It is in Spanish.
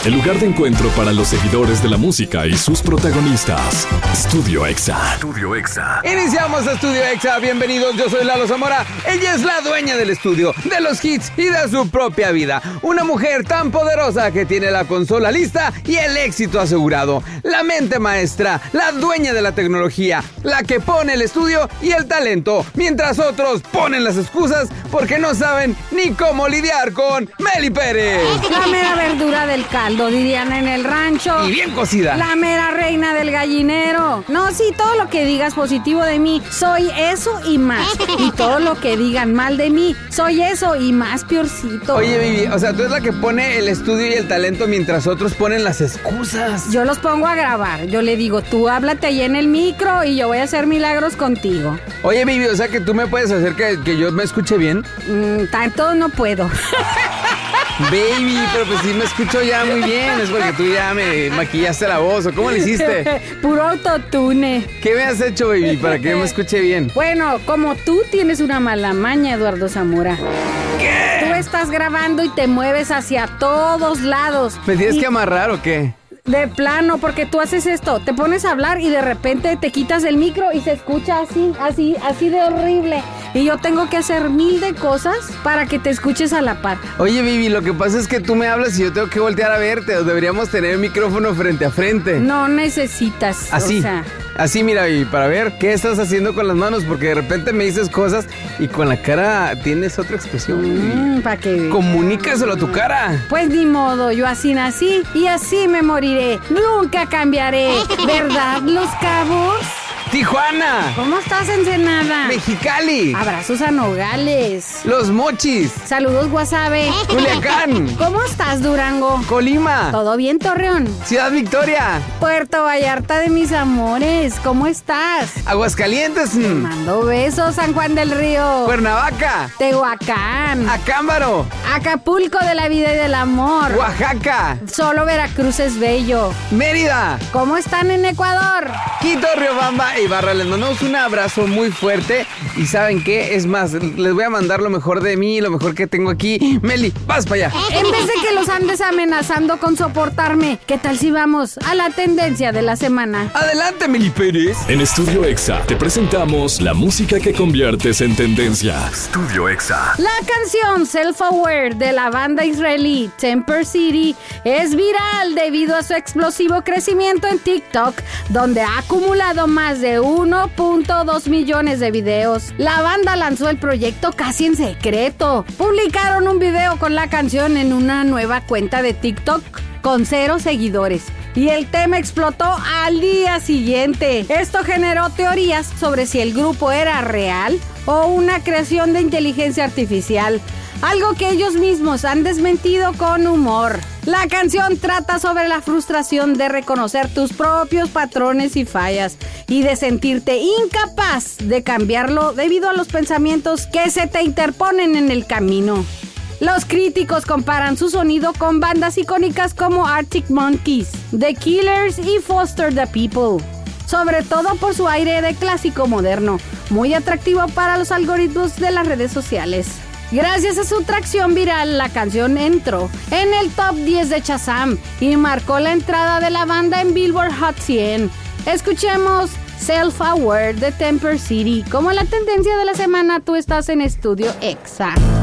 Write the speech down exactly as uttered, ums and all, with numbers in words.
el lugar de encuentro para los seguidores de la música y sus protagonistas. Estudio Exa. Estudio Exa. Iniciamos Estudio Exa, bienvenidos, yo soy Lalo Zamora. Ella es la dueña del estudio, de los hits y de su propia vida. Una mujer tan poderosa que tiene la consola lista y el éxito asegurado. La mente maestra, la dueña de la tecnología, la que pone el estudio y el talento, mientras otros ponen las excusas porque no saben ni cómo lidiar con Meli Pérez. La mera verdura del caldo, dirían en el rancho. Y bien cocida. La mera reina del gallinero. No, sí, todo lo que digas positivo de mí, soy eso y más. Y todo lo que digan mal de mí, soy eso y más peorcito. Oye, Vivi, o sea, tú eres la que pone el estudio y el talento mientras otros ponen las excusas. Yo los pongo a grabar. Yo le digo, tú háblate ahí en el micro y yo voy a hacer milagros contigo. Oye, Vivi, o sea, que tú me puedes hacer que, que yo me escuche bien. Mm, tanto no puedo. Baby, pero pues sí me escucho ya muy bien. Es porque tú ya me maquillaste la voz. ¿O cómo le hiciste? Puro autotune. ¿Qué me has hecho, baby, para que me escuche bien? Bueno, como tú tienes una mala maña, Eduardo Zamora. ¿Qué? Tú estás grabando y te mueves hacia todos lados. ¿Me tienes y... que amarrar o qué? De plano, porque tú haces esto, te pones a hablar y de repente te quitas el micro y se escucha así, así, así de horrible. Y yo tengo que hacer mil de cosas para que te escuches a la par. Oye, Vivi, lo que pasa es que tú me hablas y yo tengo que voltear a verte. O deberíamos tener el micrófono frente a frente. No necesitas. Así, o sea... así, mira, Vivi, para ver qué estás haciendo con las manos. Porque de repente me dices cosas y con la cara tienes otra expresión. Mm, ¿para qué? Comunícaselo a tu cara. Pues ni modo, yo así nací y así me moriré. Nunca cambiaré, ¿verdad, Los Cabos? Tijuana. ¿Cómo estás, Ensenada? Mexicali. Abrazos a Nogales. Los Mochis. Saludos, Guasave. Culiacán. ¿Cómo estás, Durango? Colima. ¿Todo bien, Torreón? Ciudad Victoria. Puerto Vallarta de mis amores, ¿cómo estás? Aguascalientes. Te mando besos, San Juan del Río. Cuernavaca. Tehuacán. Acámbaro. Acapulco de la vida y del amor. Oaxaca. Solo Veracruz es bello. Mérida. ¿Cómo están en Ecuador? Quito, Riobamba y Barra. Les mandamos un abrazo muy fuerte. Y ¿saben qué? Es más, les voy a mandar lo mejor de mí, lo mejor que tengo aquí. Meli, vas para allá. En vez de que los andes amenazando con soportarme, ¿qué tal si vamos a la tendencia de la semana? Adelante, Meli Pérez. En Estudio Exa te presentamos la música que conviertes en tendencia. Estudio Exa. La canción Self-Aware de la banda israelí Temper City es viral debido a su explosivo crecimiento en TikTok, donde ha acumulado más de uno punto dos millones de videos. La banda lanzó el proyecto casi en secreto. Publicaron un video con la canción en una nueva cuenta de TikTok con cero seguidores. Y el tema explotó al día siguiente. Esto generó teorías sobre si el grupo era real o una creación de inteligencia artificial, algo que ellos mismos han desmentido con humor. La canción trata sobre la frustración de reconocer tus propios patrones y fallas y de sentirte incapaz de cambiarlo debido a los pensamientos que se te interponen en el camino. Los críticos comparan su sonido con bandas icónicas como Arctic Monkeys, The Killers y Foster the People, sobre todo por su aire de clásico moderno, muy atractivo para los algoritmos de las redes sociales. Gracias a su tracción viral, la canción entró en el top diez de Shazam y marcó la entrada de la banda en Billboard Hot cien. Escuchemos Self-Aware de Temper City. Como la tendencia de la semana, tú estás en Estudio Exa.